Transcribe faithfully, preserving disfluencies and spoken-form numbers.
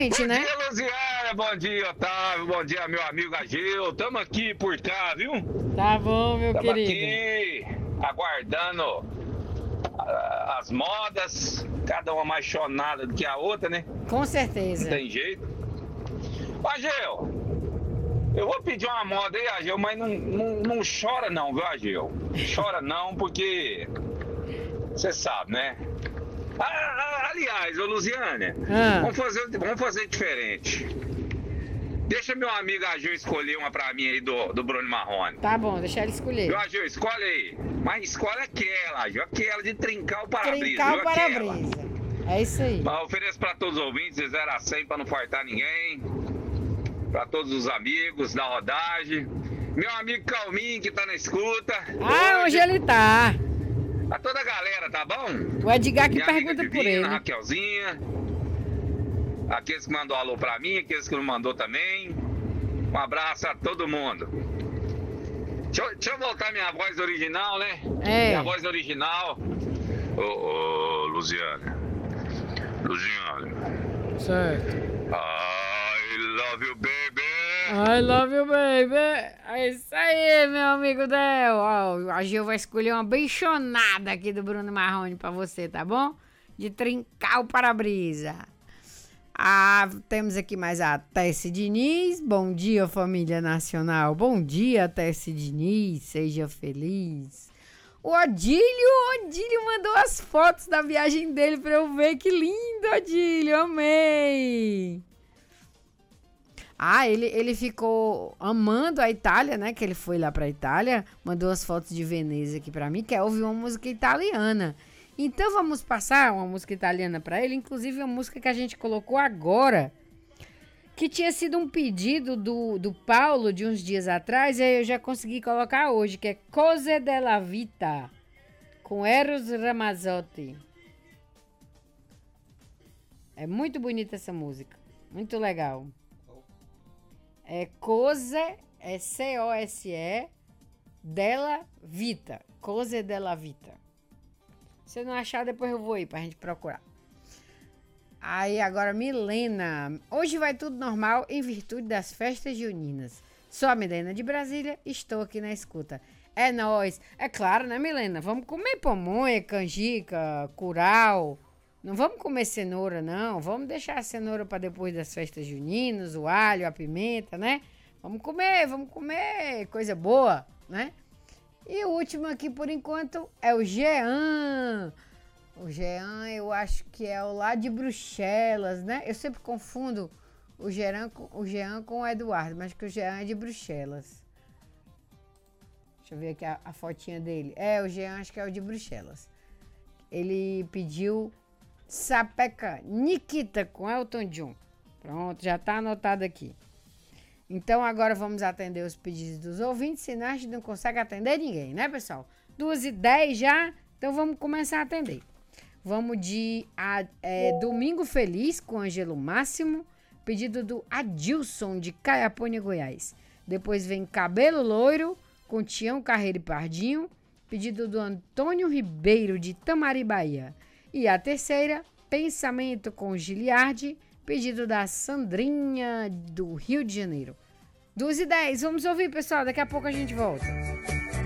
Gente, Bom né? dia, Luziana. Bom dia, Otávio. Bom dia, meu amigo Agil. Tamo aqui por cá, viu? Tá bom, meu Tamo querido. aqui aguardando ah, as modas, cada uma mais chonada do que a outra, né? Com Não certeza. tem jeito. Agil, eu vou pedir uma moda aí, Agil, mas não, não, não chora não, viu, Agil? Chora não, porque você sabe, né? Ah, ah, aliás, ô Luziane, Ah. vamos, fazer, vamos fazer diferente. Deixa meu amigo Agil escolher uma pra mim aí do, do Bruno Marrone. Tá bom, deixa ele escolher. Viu, Agil, escolhe aí. Mas escolhe aquela, Agil, aquela de trincar o para-brisa. Trincar viu? o para-brisa. É isso aí. Mas ofereço pra todos os ouvintes, de zero a cem pra não fartar ninguém. Pra todos os amigos da rodagem. Meu amigo Calminho que tá na escuta. Ah, hoje ele tá. A toda a galera, tá bom? O Edgar que Minha amiga pergunta por Divina, ele. Raquelzinha. Aqueles que mandou alô pra mim, aqueles que não mandou também. Um abraço a todo mundo. Deixa eu, deixa eu voltar minha voz original, né? É. Minha voz original. Ô, ô, Luziane. Luziane. Certo. I love you, baby. I love you, baby. É isso aí, meu amigo Del. Ó, a Gil vai escolher uma bichonada aqui do Bruno Marrone pra você, tá bom? De trincar o para-brisa. Ah, temos aqui mais a Tessie Diniz. Bom dia, família nacional. Bom dia, Tessie Diniz. Seja feliz. O Odílio, o Odílio mandou as fotos da viagem dele pra eu ver. Que lindo, Odílio. Amei. Ah, ele, ele ficou amando a Itália, né? Que ele foi lá pra Itália. Mandou as fotos de Veneza aqui pra mim. Quer ouvir uma música italiana. Então vamos passar uma música italiana pra ele. Inclusive uma música que a gente colocou agora. Que tinha sido um pedido do, do Paulo de uns dias atrás. E aí eu já consegui colocar hoje. Que é Cose della Vita. Com Eros Ramazzotti. É muito bonita essa música. Muito legal. É Cose, é C O S E, della Vita. Cose della Vita. Se eu não achar, depois eu vou ir pra gente procurar. Aí agora, Milena. Hoje vai tudo normal em virtude das festas juninas. Sou a Milena de Brasília, estou aqui na escuta. É nóis. É claro, né, Milena? Vamos comer pamonha, canjica, curau. Não vamos comer cenoura, não. Vamos deixar a cenoura para depois das festas juninas, o alho, a pimenta, né? Vamos comer, vamos comer coisa boa, né? E o último aqui, por enquanto, é o Jean. O Jean, eu acho que é o lá de Bruxelas, né? Eu sempre confundo o Jean com o, Jean com o Eduardo, mas que o Jean é de Bruxelas. Deixa eu ver aqui a, a fotinha dele. É, o Jean acho que é o de Bruxelas. Ele pediu Sapeca Nikita com Elton John. Pronto, já tá anotado aqui. Então agora vamos atender os pedidos dos ouvintes, senão a gente não consegue atender ninguém, né, pessoal? Duas e dez já, então vamos começar a atender. Vamos de a, é, Domingo Feliz com Ângelo Máximo, pedido do Adilson de Caiapônia, Goiás. Depois vem Cabelo Loiro com Tião Carreiro e Pardinho, pedido do Antônio Ribeiro de Tamari, Bahia. E a terceira, Pensamento com Giliardi, pedido da Sandrinha do Rio de Janeiro. duas e dez, vamos ouvir, pessoal, daqui a pouco a gente volta.